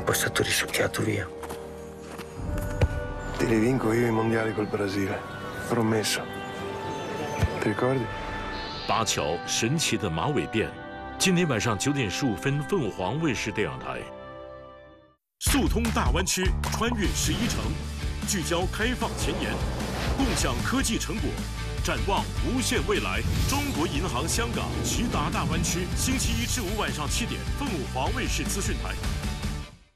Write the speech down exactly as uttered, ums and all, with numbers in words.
poi è stato risucchiato via. Te li vinco io i mondiali col Brasile, promesso. Ti ricordi? 搭桥神奇的马尾辫，今天晚上九点十五分，凤凰卫视电影台。速通大湾区，穿越十一城，聚焦开放前沿，共享科技成果，展望无限未来。中国银行香港直达大湾区，星期一至五晚上七点，凤凰卫视资讯台。